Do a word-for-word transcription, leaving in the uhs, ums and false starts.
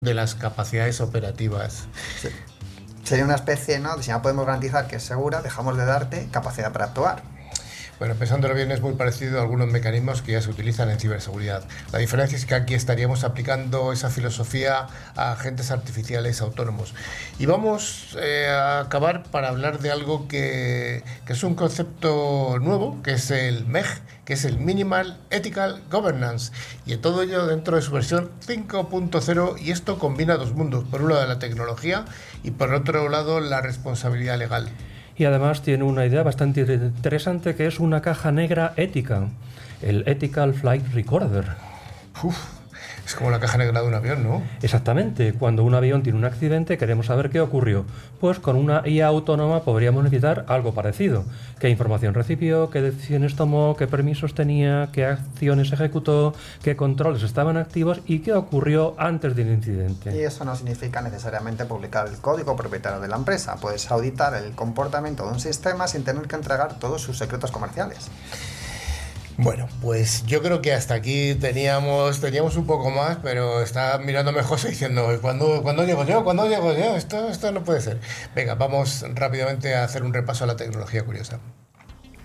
de las capacidades operativas. Sí. Sería una especie, ¿no? De si no podemos garantizar que es segura, dejamos de darte capacidad para actuar. Bueno, pensándolo bien, es muy parecido a algunos mecanismos que ya se utilizan en ciberseguridad. La diferencia es que aquí estaríamos aplicando esa filosofía a agentes artificiales autónomos. Y vamos eh, a acabar para hablar de algo que, que es un concepto nuevo, que es el M E G, que es el Minimal Ethical Governance, y en todo ello dentro de su versión cinco punto cero, y esto combina dos mundos: por un lado la tecnología y por otro lado la responsabilidad legal. Y además tiene una idea bastante interesante, que es una caja negra ética, el Ethical Flight Recorder. Uf, es como la caja negra de un avión, ¿no? Exactamente. Cuando un avión tiene un accidente, queremos saber qué ocurrió. Pues con una I A autónoma podríamos necesitar algo parecido. ¿Qué información recibió? ¿Qué decisiones tomó? ¿Qué permisos tenía? ¿Qué acciones ejecutó? ¿Qué controles estaban activos? ¿Y qué ocurrió antes del incidente? Y eso no significa necesariamente publicar el código propietario de la empresa. Puedes auditar el comportamiento de un sistema sin tener que entregar todos sus secretos comerciales. Bueno, pues yo creo que hasta aquí teníamos teníamos un poco más, pero está mirándome José diciendo, ¿cuándo, ¿cuándo llego yo? ¿Cuándo llego yo? Esto, esto no puede ser. Venga, vamos rápidamente a hacer un repaso a la tecnología curiosa.